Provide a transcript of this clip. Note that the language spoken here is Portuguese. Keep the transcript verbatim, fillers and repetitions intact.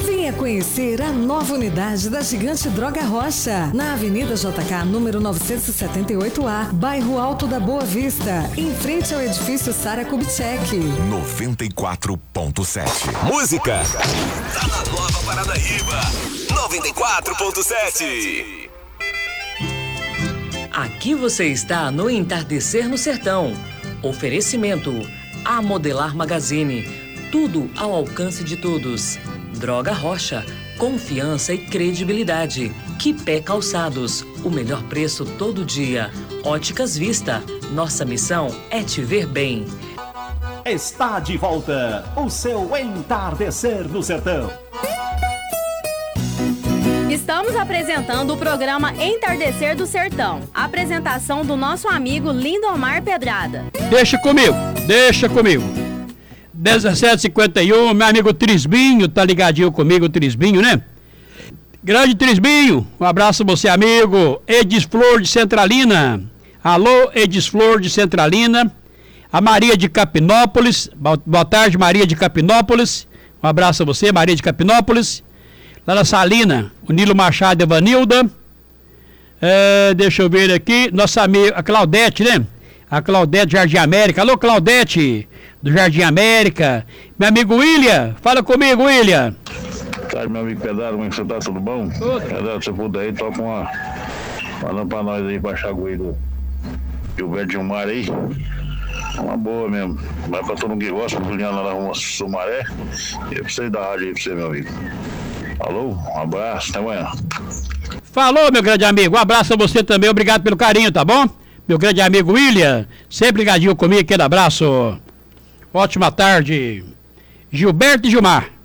Venha conhecer a nova unidade da Gigante Droga Rocha, na Avenida J K, número novecentos e setenta e oito A, bairro Alto da Boa Vista, em frente ao edifício Sara Kubitschek. noventa e quatro ponto sete. Música. Tá na nova Paranaíba. noventa e quatro ponto sete. Aqui você está no Entardecer no Sertão. Oferecimento A Modelar Magazine. Tudo ao alcance de todos. Droga Rocha. Confiança e credibilidade. Quipé Calçados. O melhor preço todo dia. Óticas Vista. Nossa missão é te ver bem. Está de volta o seu Entardecer no Sertão. Estamos apresentando o programa Entardecer do Sertão. Apresentação do nosso amigo Lindomar Pedrada. Deixa comigo, deixa comigo. dezessete e cinquenta e um, meu amigo Trisbinho, tá ligadinho comigo, Trisbinho, né? Grande Trisbinho, um abraço a você, amigo. Edis Flor de Centralina. Alô, Edis Flor de Centralina. A Maria de Capinópolis. Boa tarde, Maria de Capinópolis. Um abraço a você, Maria de Capinópolis. Lá na Salina, o Nilo Machado e a Vanilda. É, deixa eu ver aqui. Nossa amiga, a Claudete, né? A Claudete Jardim América. Alô, Claudete, do Jardim América. Meu amigo William, fala comigo, William. Tarde, meu amigo Pedrado, como é que você tá? Tudo bom? Pedrado, se puder aí, toca uma. Falando pra nós aí, pra Chagui do Gilberto Gilmar aí. Uma boa mesmo. Vai pra todo mundo que gosta, Juliano lá na rua Sumaré. E eu preciso da rádio aí pra você, meu amigo. Alô, um abraço, até amanhã. Falou, meu grande amigo, um abraço a você também, obrigado pelo carinho, tá bom? Meu grande amigo William, sempre ligadinho comigo, aquele abraço. Ótima tarde. Gilberto e Gilmar.